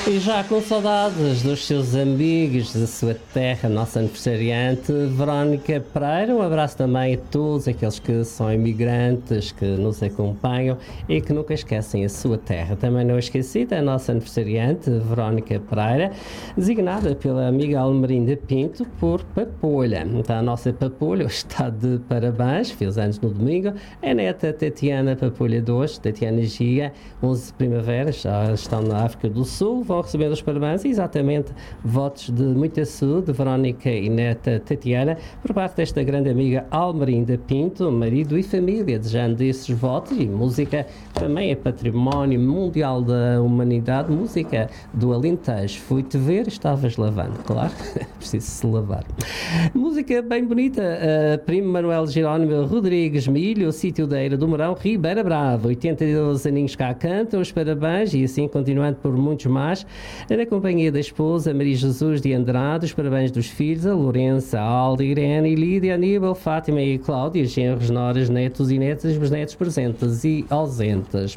E já com saudades dos seus amigos, da sua terra, nossa aniversariante Verónica Pereira, um abraço também a todos aqueles que são imigrantes, que nos acompanham e que nunca esquecem a sua terra. Também não esqueci da nossa aniversariante Verónica Pereira, designada pela amiga Almerinda Pinto por Papolha. Então a nossa Papolha está de parabéns, fez anos no domingo, a neta Tatiana Papolha 2, Tatiana Gia, 11 primaveras, já estão na África do Sul, vão receber os parabéns, exatamente votos de muita saúde, Verónica e neta Tatiana, por parte desta grande amiga Almerinda Pinto, marido e família, desejando esses votos. E música também é património mundial da humanidade, música do Alentejo. Fui-te ver, estavas lavando, claro, preciso se lavar. Música bem bonita, primo Manuel Jerónimo Rodrigues Milho, sítio da Eira do Mourão, Ribeira Brava, 82 aninhos cá cantam, os parabéns, e assim continuando por muitos mais, na companhia da esposa Maria Jesus de Andrade, os parabéns dos filhos, a Lourença, a Alda, Irene, Lídia, Aníbal, Fátima e Cláudia, genros, noras, netos e netas, bisnetos presentes e ausentes.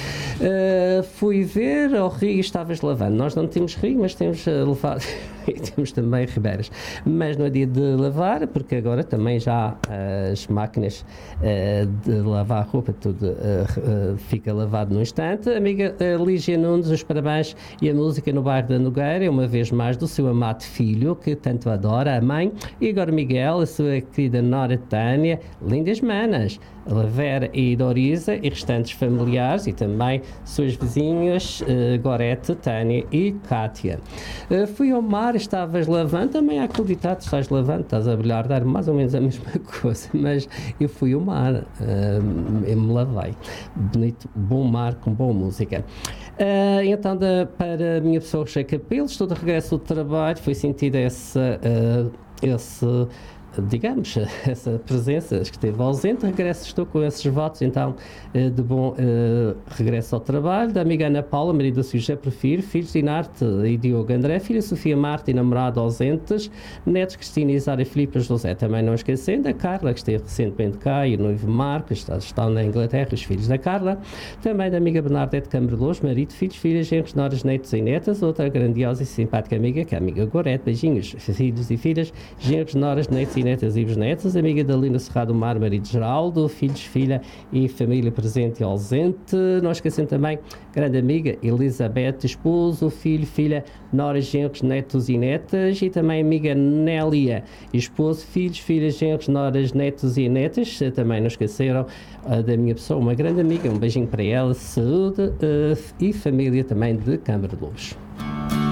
Fui ver ao rio e estavas lavando. Nós não temos rio, mas temos levado e temos também ribeiras. Mas não é dia de lavar, porque agora também já as máquinas de lavar roupa, tudo fica lavado no instante. Amiga Lígia Nunes, os parabéns e a música no bairro da Nogueira, uma vez mais do seu amado filho, que tanto adora, a mãe, e agora Miguel, a sua querida nora Tânia, lindas manas, Vera e Dorisa e restantes familiares, e também suas vizinhas Gorete, Tânia e Cátia. Fui ao mar, estavas lavando, também há aquele ditado, estás lavando, estás a bilhardar, mais ou menos a mesma coisa, mas eu fui ao mar, eu me lavei. Bonito, bom mar com boa música. Então, para a minha pessoa, Rocha Capelo, estou de regresso ao trabalho, foi sentido digamos, essa presença que esteve ausente, estou com esses votos, então, de bom regresso ao trabalho, da amiga Ana Paula, marido da José Prefiro, filhos de Inarte e Diogo André, filha Sofia Marta e namorado ausentes, netos Cristina, Isara e Filipe José, também não esquecendo, a Carla, que esteve recentemente cá, e o noivo Marcos, estão na Inglaterra, os filhos da Carla, também da amiga Bernadette Cambrelos, marido, filhos, filhas, genros, noras, netos e netas, outra grandiosa e simpática amiga, que é a amiga Gorete, beijinhos, filhos e filhas, genros, noras, netos e netas e bisnetas, amiga da Lina Serrado Mar, marido Geraldo, filhos, filha e família presente e ausente. Não esquecendo também, grande amiga Elizabeth, esposo, filho, filha, noras, genros, netos e netas, e também amiga Nélia, esposo, filhos, filhas, genros, noras, netos e netas. Também não esqueceram da minha pessoa, uma grande amiga, um beijinho para ela, saúde e família também de Câmara de Lobos.